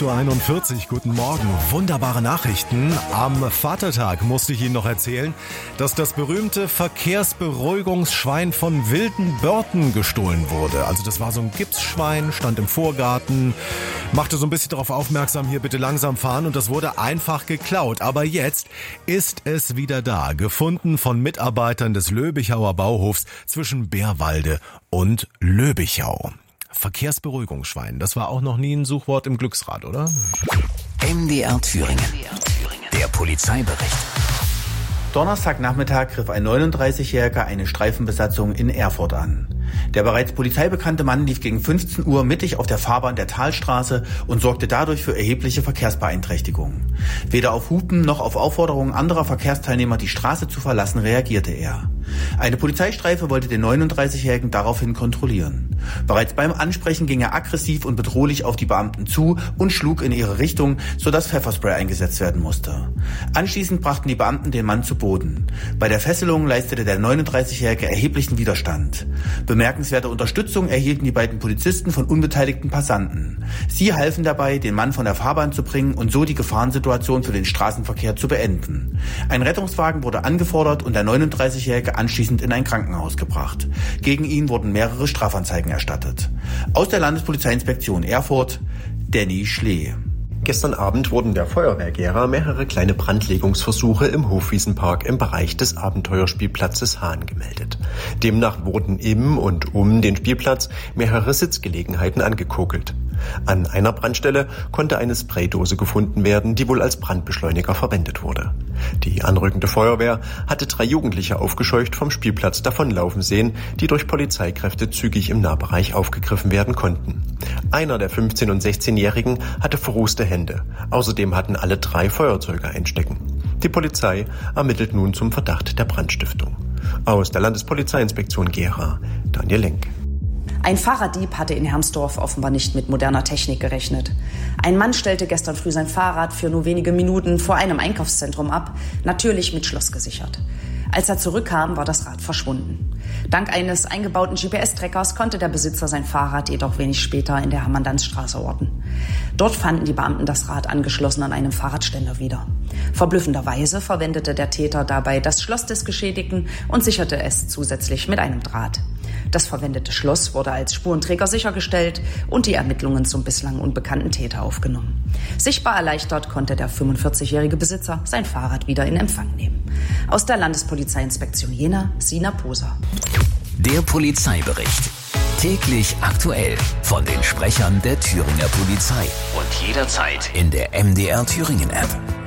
8.41 Uhr, guten Morgen. Wunderbare Nachrichten. Am Vatertag musste ich Ihnen noch erzählen, dass das berühmte Verkehrsberuhigungsschwein von Wildenbörten gestohlen wurde. Also das war so ein Gipsschwein, stand im Vorgarten, machte so ein bisschen darauf aufmerksam, hier bitte langsam fahren, und das wurde einfach geklaut. Aber jetzt ist es wieder da, gefunden von Mitarbeitern des Löbichauer Bauhofs zwischen Bärwalde und Löbichau. Verkehrsberuhigungsschwein, das war auch noch nie ein Suchwort im Glücksrad, oder? MDR Thüringen. Der Polizeibericht. Donnerstagnachmittag griff ein 39-Jähriger eine Streifenbesatzung in Erfurt an. Der bereits polizeibekannte Mann lief gegen 15 Uhr mittig auf der Fahrbahn der Talstraße und sorgte dadurch für erhebliche Verkehrsbeeinträchtigungen. Weder auf Hupen noch auf Aufforderungen anderer Verkehrsteilnehmer, die Straße zu verlassen, reagierte er. Eine Polizeistreife wollte den 39-Jährigen daraufhin kontrollieren. Bereits beim Ansprechen ging er aggressiv und bedrohlich auf die Beamten zu und schlug in ihre Richtung, sodass Pfefferspray eingesetzt werden musste. Anschließend brachten die Beamten den Mann zu Boden. Bei der Fesselung leistete der 39-Jährige erheblichen Widerstand. Bemerkenswerte Unterstützung erhielten die beiden Polizisten von unbeteiligten Passanten. Sie halfen dabei, den Mann von der Fahrbahn zu bringen und so die Gefahrensituation für den Straßenverkehr zu beenden. Ein Rettungswagen wurde angefordert und der 39-Jährige anschließend in ein Krankenhaus gebracht. Gegen ihn wurden mehrere Strafanzeigen erstattet. Aus der Landespolizeiinspektion Erfurt, Danny Schlee. Gestern Abend wurden der Feuerwehr Gera mehrere kleine Brandlegungsversuche im Hofwiesenpark im Bereich des Abenteuerspielplatzes Hahn gemeldet. Demnach wurden im und um den Spielplatz mehrere Sitzgelegenheiten angekokelt. An einer Brandstelle konnte eine Spraydose gefunden werden, die wohl als Brandbeschleuniger verwendet wurde. Die anrückende Feuerwehr hatte 3 Jugendliche aufgescheucht vom Spielplatz davonlaufen sehen, die durch Polizeikräfte zügig im Nahbereich aufgegriffen werden konnten. Einer der 15- und 16-Jährigen hatte verrußte Hände. Außerdem hatten alle 3 Feuerzeuge einstecken. Die Polizei ermittelt nun zum Verdacht der Brandstiftung. Aus der Landespolizeiinspektion Gera, Daniel Lenk. Ein Fahrraddieb hatte in Hermsdorf offenbar nicht mit moderner Technik gerechnet. Ein Mann stellte gestern früh sein Fahrrad für nur wenige Minuten vor einem Einkaufszentrum ab, natürlich mit Schloss gesichert. Als er zurückkam, war das Rad verschwunden. Dank eines eingebauten GPS-Trackers konnte der Besitzer sein Fahrrad jedoch wenig später in der Hermann-Danz-Straße orten. Dort fanden die Beamten das Rad angeschlossen an einem Fahrradständer wieder. Verblüffenderweise verwendete der Täter dabei das Schloss des Geschädigten und sicherte es zusätzlich mit einem Draht. Das verwendete Schloss wurde als Spurenträger sichergestellt und die Ermittlungen zum bislang unbekannten Täter aufgenommen. Sichtbar erleichtert konnte der 45-jährige Besitzer sein Fahrrad wieder in Empfang nehmen. Aus der Landespolizeiinspektion Jena, Sina Poser. Der Polizeibericht. Täglich aktuell von den Sprechern der Thüringer Polizei und jederzeit in der MDR Thüringen App.